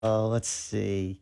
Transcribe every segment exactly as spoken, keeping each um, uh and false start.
Uh, let's see.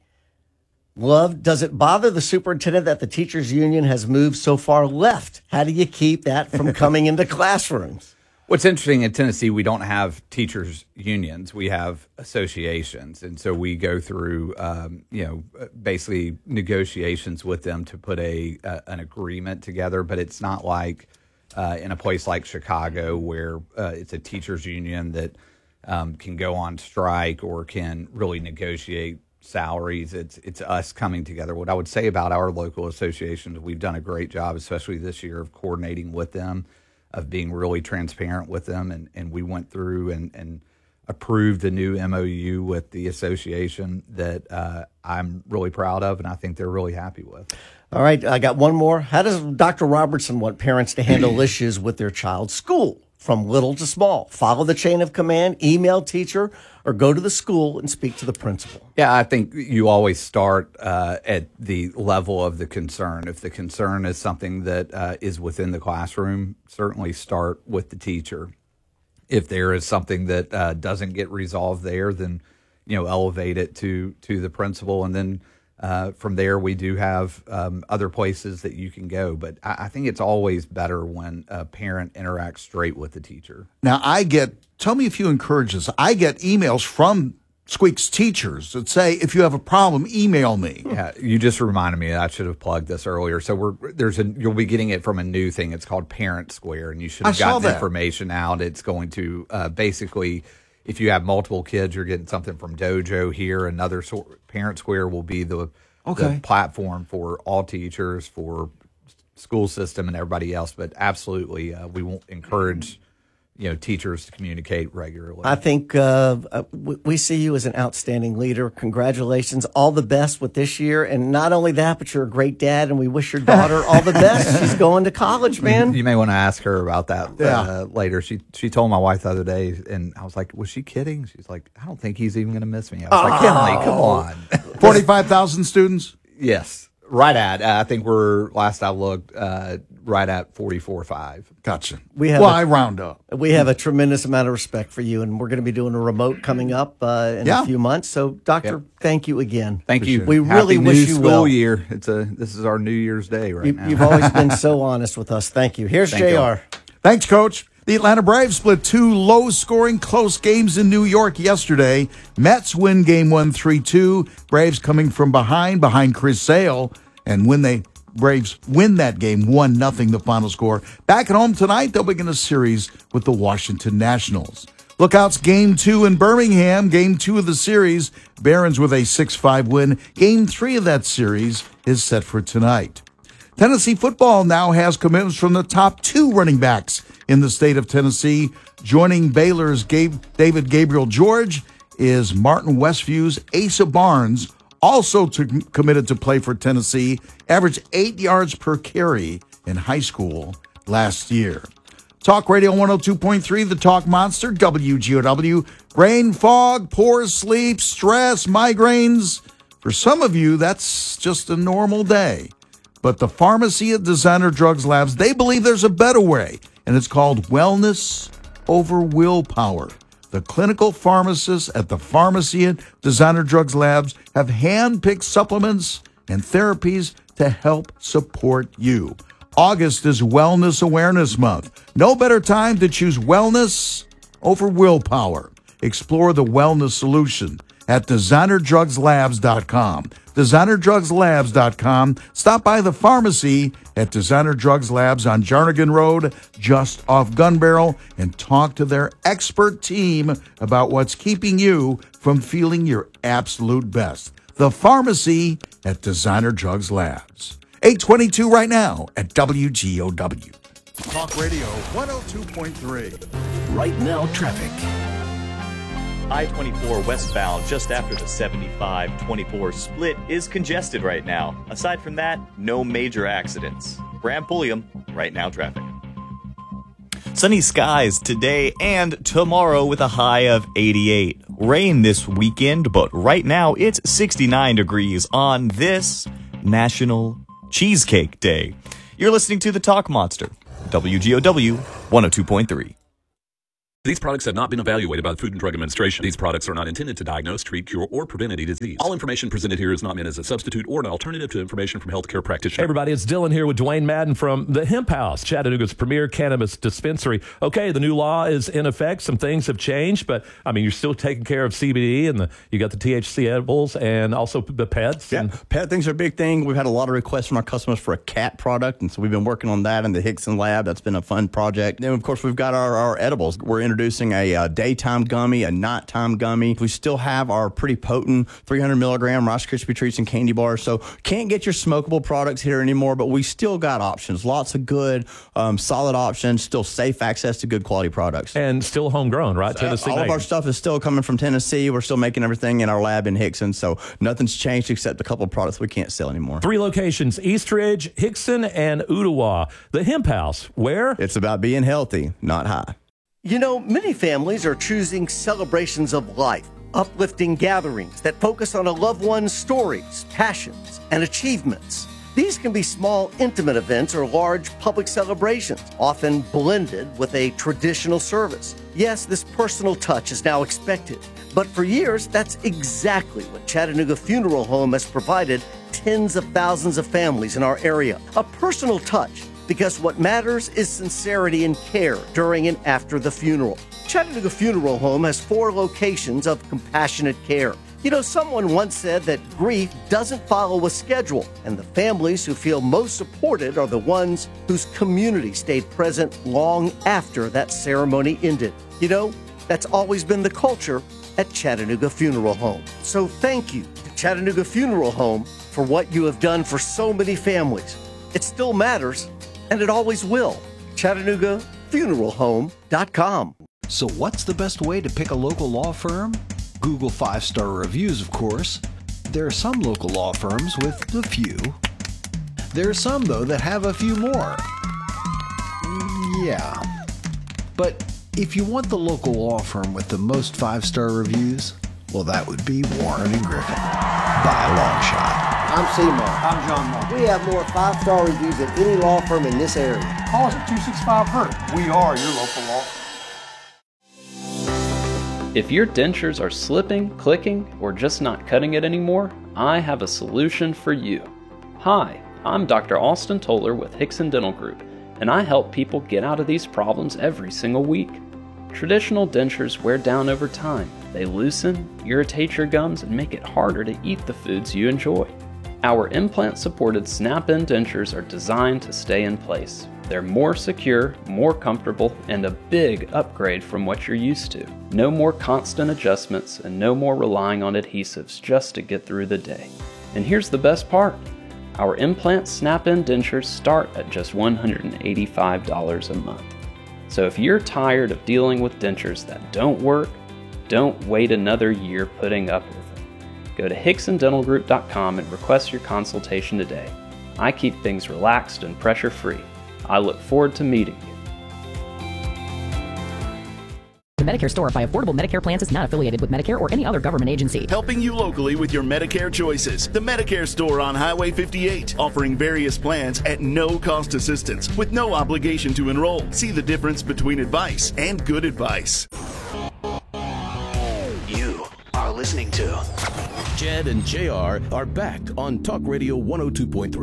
Love, does it bother the superintendent that the teachers union has moved so far left? How do you keep that from coming into classrooms? What's interesting in Tennessee, we don't have teachers unions. We have associations. And so we go through, um, you know, basically negotiations with them to put a, a an agreement together. But it's not like uh, in a place like Chicago where uh, it's a teachers union that um, can go on strike or can really negotiate salaries. It's it's us coming together. What I would say about our local associations, we've done a great job, especially this year, of coordinating with them, of being really transparent with them. And, and we went through and, and approved a new M O U with the association that uh, I'm really proud of, and I think they're really happy with. All right, I got one more. How does Doctor Robertson want parents to handle issues with their child's school, from little to small? Follow the chain of command, email teacher, or go to the school and speak to the principal? Yeah, I think you always start uh, at the level of the concern. If the concern is something that uh, is within the classroom, certainly start with the teacher. If there is something that uh, doesn't get resolved there, then you know elevate it to to the principal, and then uh, from there we do have um, other places that you can go. But I, I think it's always better when a parent interacts straight with the teacher. Now, I get, tell me if you encourage this, I get emails from Squeak's teachers that say, if you have a problem, email me. Yeah, you just reminded me. I should have plugged this earlier. So we're there's a you'll be getting it from a new thing. It's called Parent Square, and you should have I saw gotten the that. information out. It's going to uh, basically, if you have multiple kids, you're getting something from Dojo here. Another sort, Parent Square will be the, Okay. the platform for all teachers, for school system, and everybody else. But absolutely, uh, we won't encourage you know teachers to communicate regularly. I think uh, uh, we, we see you as an outstanding leader. Congratulations. All the best with this year. And not only that, but you're a great dad, and we wish your daughter all the best. She's going to college, man. You may want to ask her about that Yeah. uh, later. She she told my wife the other day, and I was like, was she kidding? She's like, I don't think he's even going to miss me. I was like, Emily, come on. forty-five thousand students? Yes, right at. Uh, I think we're, last I looked, uh, right at forty-four five. Gotcha. We have well, a- I round up. We have a tremendous amount of respect for you, and we're going to be doing a remote coming up uh, in Yeah. a few months. So, Doctor, Yep. thank you again. Thank you. We Happy really new wish you school well. year. It's a this is our New Year's Day right You, now. you've always been so honest with us. Thank you. Here's Thank J you. R. Thanks, Coach. The Atlanta Braves split two low-scoring, close games in New York yesterday. Mets win game one, three two. Braves coming from behind, behind Chris Sale. And when they Braves win that game, one nothing the final score. Back at home tonight, they'll begin a series with the Washington Nationals. Lookouts game two in Birmingham, game two of the series. Barons with a six five win. Game three of that series is set for tonight. Tennessee football now has commitments from the top two running backs in the state of Tennessee. Joining Baylor's Gabe, David Gabriel George is Martin Westview's Asa Barnes, also to, committed to play for Tennessee, averaged eight yards per carry in high school last year. Talk Radio one oh two point three, the Talk Monster, W G O W. Rain, fog, poor sleep, stress, migraines. For some of you, that's just a normal day. But the pharmacy at Designer Drugs Labs, they believe there's a better way, and it's called wellness over willpower. The clinical pharmacists at the pharmacy at Designer Drugs Labs have hand-picked supplements and therapies to help support you. August is Wellness Awareness Month. No better time to choose wellness over willpower. Explore the wellness solution at designer drugs labs dot com. designer drugs labs dot com. Stop by the pharmacy at Designer Drugs Labs on Jarnigan Road, just off Gun Barrel, and talk to their expert team about what's keeping you from feeling your absolute best. The pharmacy at Designer Drugs Labs. eight twenty-two right now at W G O W. Talk Radio one oh two point three. Right now, traffic. I twenty-four westbound just after the seventy-five twenty-four split is congested right now. Aside from that, no major accidents. Bram Pulliam, right now traffic. Sunny skies today and tomorrow with a high of eighty-eight. Rain this weekend, but right now it's sixty-nine degrees on this National Cheesecake Day. You're listening to The Talk Monster, W G O W one oh two point three. These products have not been evaluated by the Food and Drug Administration. These products are not intended to diagnose, treat, cure, or prevent any disease. All information presented here is not meant as a substitute or an alternative to information from healthcare practitioners. Hey everybody, it's Dylan here with Dwayne Madden from the Hemp House, Chattanooga's premier cannabis dispensary. Okay, the new law is in effect. Some things have changed, but I mean, you're still taking care of C B D, and the, you got the T H C edibles and also the pets. Yeah, and pet things are a big thing. We've had a lot of requests from our customers for a cat product, and so we've been working on that in the Hickson lab. That's been a fun project. Then, of course, we've got our, our edibles. We're introducing a, a daytime gummy, a nighttime gummy. We still have our pretty potent three hundred milligram Rice Krispie treats and candy bars. So can't get your smokable products here anymore, but we still got options. Lots of good, um, solid options. Still safe access to good quality products. And still homegrown, right? So, Tennessee. all made. of our stuff is still coming from Tennessee. We're still making everything in our lab in Hickson. So nothing's changed except a couple of products we can't sell anymore. Three locations: Eastridge, Hickson, and Ottawa. The Hemp House. Where? It's about being healthy, not high. You know, many families are choosing celebrations of life, uplifting gatherings that focus on a loved one's stories, passions, and achievements. These can be small, intimate events or large public celebrations, often blended with a traditional service. Yes, this personal touch is now expected, but for years, that's exactly what Chattanooga Funeral Home has provided tens of thousands of families in our area. A personal touch, because what matters is sincerity and care during and after the funeral. Chattanooga Funeral Home has four locations of compassionate care. You know, someone once said that grief doesn't follow a schedule, and the families who feel most supported are the ones whose community stayed present long after that ceremony ended. You know, that's always been the culture at Chattanooga Funeral Home. So thank you to Chattanooga Funeral Home for what you have done for so many families. It still matters, and it always will. Chattanooga Funeral Home dot com. So what's the best way to pick a local law firm? Google five-star reviews, of course. There are some local law firms with a few. There are some, though, that have a few more. Yeah. But if you want the local law firm with the most five-star reviews, well, that would be Warren and Griffin, by a long shot. I'm Seymour. I'm John Moore. We have more five-star reviews than any law firm in this area. Call us at two six five Hurt. We are your local law firm. If your dentures are slipping, clicking, or just not cutting it anymore, I have a solution for you. Hi, I'm Doctor Austin Toller with Hickson Dental Group, and I help people get out of these problems every single week. Traditional dentures wear down over time. They loosen, irritate your gums, and make it harder to eat the foods you enjoy. Our implant-supported snap-in dentures are designed to stay in place. They're more secure, more comfortable, and a big upgrade from what you're used to. No more constant adjustments and no more relying on adhesives just to get through the day. And here's the best part. Our implant snap-in dentures start at just one hundred eighty-five dollars a month. So if you're tired of dealing with dentures that don't work, don't wait another year putting up with them. Go to Hickson Dental Group dot com and request your consultation today. I keep things relaxed and pressure-free. I look forward to meeting you. The Medicare Store by Affordable Medicare Plans is not affiliated with Medicare or any other government agency. Helping you locally with your Medicare choices. The Medicare Store on Highway fifty-eight, offering various plans at no cost assistance with no obligation to enroll. See the difference between advice and good advice. You are listening to Jed and J R are back on Talk Radio one oh two point three.